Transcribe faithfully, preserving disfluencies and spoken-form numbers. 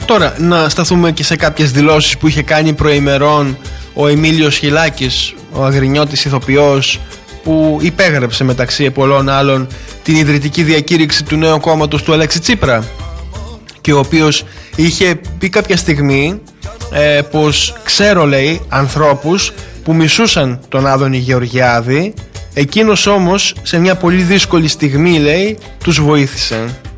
Τώρα, να σταθούμε και σε κάποιες δηλώσεις που είχε κάνει προημερών ο Εμίλιος Χιλάκης, ο αγρινιώτης ηθοποιός, που υπέγραψε μεταξύ πολλών άλλων την ιδρυτική διακήρυξη του νέου κόμματος του Αλέξη Τσίπρα, και ο οποίος είχε πει κάποια στιγμή ε, πως ξέρω, λέει, ανθρώπους που μισούσαν τον Άδωνη Γεωργιάδη, εκείνος όμως σε μια πολύ δύσκολη στιγμή, λέει, τους βοήθησε.